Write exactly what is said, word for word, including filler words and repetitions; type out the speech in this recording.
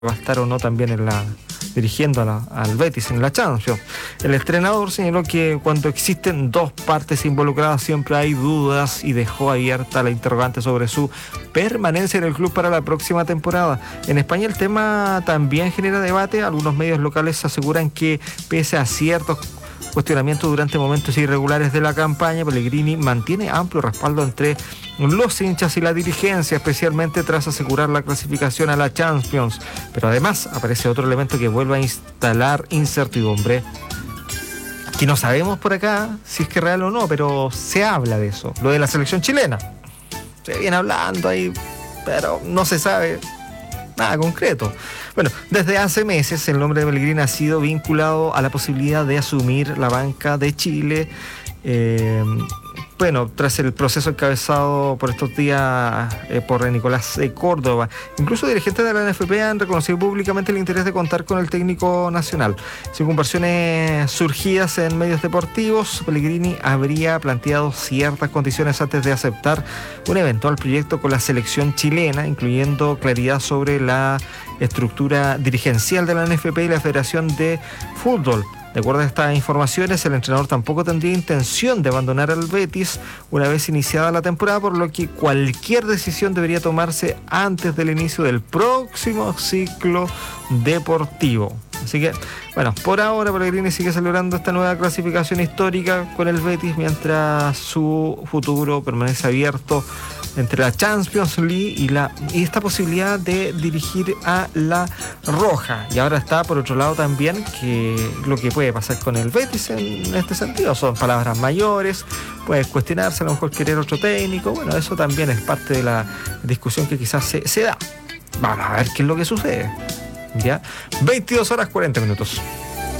va a estar o no también en la dirigiendo a la, al Betis en la Champions. El entrenador señaló que cuando existen dos partes involucradas siempre hay dudas y dejó abierta la interrogante sobre su permanencia en el club para la próxima temporada. En España el tema también genera debate. Algunos medios locales aseguran que pese a ciertos cuestionamientos durante momentos irregulares de la campaña, Pellegrini mantiene amplio respaldo entre los hinchas y la dirigencia, especialmente tras asegurar la clasificación a la Champions. Pero además aparece otro elemento que vuelve a instalar incertidumbre, que no sabemos por acá si es que es real o no, pero se habla de eso, lo de la selección chilena. Se viene hablando ahí, pero no se sabe nada concreto. Bueno, desde hace meses el nombre de Pellegrini ha sido vinculado a la posibilidad de asumir la banca de Chile. Eh, bueno, tras el proceso encabezado por estos días eh, por Nicolás eh, Córdoba. Incluso dirigentes de la N F P han reconocido públicamente el interés de contar con el técnico nacional. Según versiones surgidas en medios deportivos, Pellegrini habría planteado ciertas condiciones antes de aceptar un eventual proyecto con la selección chilena, incluyendo claridad sobre la estructura dirigencial de la N F P y la Federación de Fútbol. De acuerdo a estas informaciones, el entrenador tampoco tendría intención de abandonar al Betis una vez iniciada la temporada, por lo que cualquier decisión debería tomarse antes del inicio del próximo ciclo deportivo. Así que, bueno, por ahora Pellegrini sigue celebrando esta nueva clasificación histórica con el Betis, mientras su futuro permanece abierto entre la Champions League y, la, y esta posibilidad de dirigir a la Roja. Y ahora está, por otro lado, también que lo que puede pasar con el Betis en este sentido son palabras mayores, puede cuestionarse, a lo mejor querer otro técnico. Bueno, eso también es parte de la discusión que quizás se, se da. Vamos a ver qué es lo que sucede. ¿Ya? veintidós horas cuarenta minutos.